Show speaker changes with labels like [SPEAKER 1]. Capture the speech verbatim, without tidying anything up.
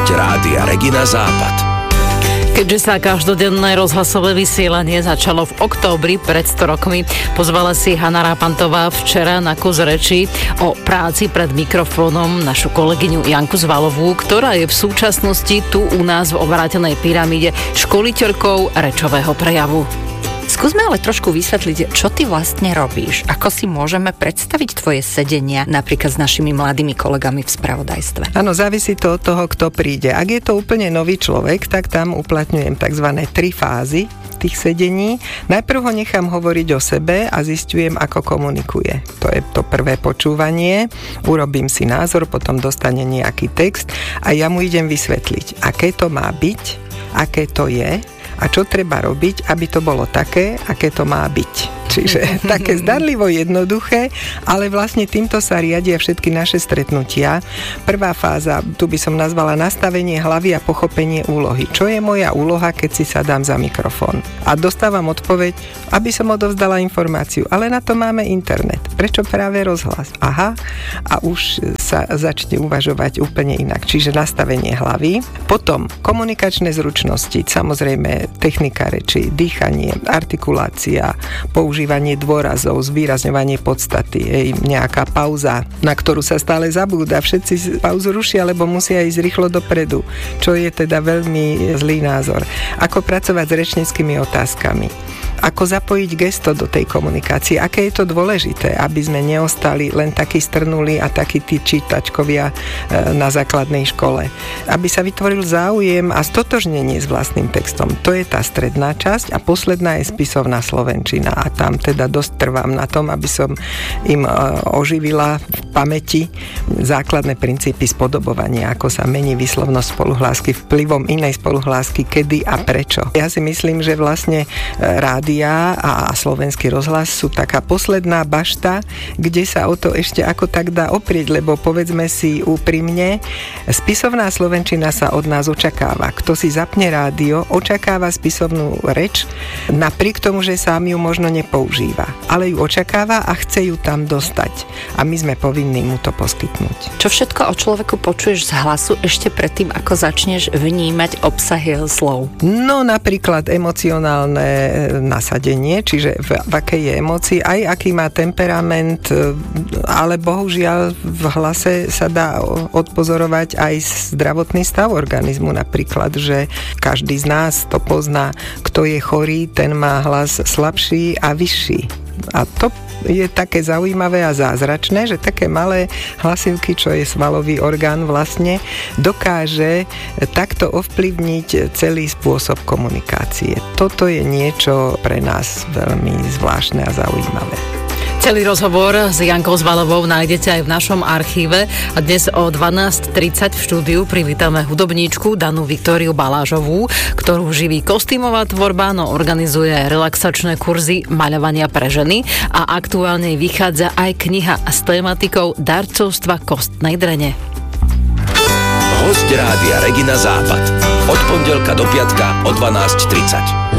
[SPEAKER 1] Hosť Rádia Regina Západ.
[SPEAKER 2] Keďže sa každodenné rozhlasové vysielanie začalo v októbri pred sto rokmi, pozvala si Hana Rápantová včera na kus reči o práci pred mikrofónom našu kolegyňu Janku Zvalovú, ktorá je v súčasnosti tu u nás v obrátenej pyramíde školiteľkou rečového prejavu.
[SPEAKER 3] Skúsme ale trošku vysvetliť, čo ty vlastne robíš. Ako si môžeme predstaviť tvoje sedenia napríklad s našimi mladými kolegami v spravodajstve?
[SPEAKER 4] Áno, závisí to od toho, kto príde. Ak je to úplne nový človek, tak tam uplatňujem tzv. tri fázy tých sedení. Najprv ho nechám hovoriť o sebe a zistujem, ako komunikuje. To je to prvé počúvanie. Urobím si názor, potom dostane nejaký text a ja mu idem vysvetliť, aké to má byť, aké to je a čo treba robiť, aby to bolo také, aké to má byť. Čiže také zdanlivo jednoduché, ale vlastne týmto sa riadia všetky naše stretnutia. Prvá fáza, tu by som nazvala nastavenie hlavy a pochopenie úlohy. Čo je moja úloha, keď si sadám za mikrofón? A dostávam odpoveď, aby som odovzdala informáciu. Ale na to máme internet. Prečo práve rozhlas? Aha, a už sa začne uvažovať úplne inak. Čiže nastavenie hlavy. Potom komunikačné zručnosti, samozrejme technika reči, dýchanie, artikulácia, používanie dôrazov, zvýrazňovanie podstaty, hej, nejaká pauza, na ktorú sa stále zabúda. Všetci pauzu rušia, lebo musia ísť rýchlo dopredu, čo je teda veľmi zlý názor. Ako pracovať s rečníckymi otázkami. Ako zapojiť gesto do tej komunikácie. Aké je to dôležité, aby sme neostali len takí strnulí a takí tí čítačkovia na základnej škole. Aby sa vytvoril záujem a stotožnenie s vlastným textom. To je tá stredná časť a posledná je spisovná slovenčina. A tam teda dosť trvám na tom, aby som im oživila v pamäti základné princípy spodobovania, ako sa mení výslovnosť spoluhlásky vplyvom inej spoluhlásky, kedy a prečo. Ja si myslím, že vlastne rádio a slovenský rozhlas sú taká posledná bašta, kde sa o to ešte ako tak dá oprieť, lebo povedzme si úprimne, spisovná slovenčina sa od nás očakáva. Kto si zapne rádio, očakáva spisovnú reč, napriek tomu, že sám ju možno nepoužíva. Ale ju očakáva a chce ju tam dostať. A my sme povinní mu to poskytnúť.
[SPEAKER 3] Čo všetko o človeku počuješ z hlasu ešte predtým, ako začneš vnímať obsah jeho slov?
[SPEAKER 4] No napríklad emocionálne nasadenie, čiže v, v akej je emócii, aj aký má temperament, ale bohužiaľ v hlase sa dá odpozorovať aj zdravotný stav organizmu, napríklad, že každý z nás to pozná, kto je chorý, ten má hlas slabší a vyšší. A to je také zaujímavé a zázračné, že také malé hlasivky, čo je svalový orgán vlastne, dokáže takto ovplyvniť celý spôsob komunikácie. Toto je niečo pre nás veľmi zvláštne a zaujímavé.
[SPEAKER 2] Celý rozhovor s Jankou Zvalovou nájdete aj v našom archíve a dnes o dvanásť tridsať v štúdiu privítame hudobníčku Danu Viktóriu Balážovú, ktorú živí kostýmová tvorba, no organizuje relaxačné kurzy maľovania pre ženy a aktuálne vychádza aj kniha s tématikou darcovstva kostnej drene.
[SPEAKER 1] Hosť Rádia Regina Západ. Od pondelka do piatka o dvanásť tridsať.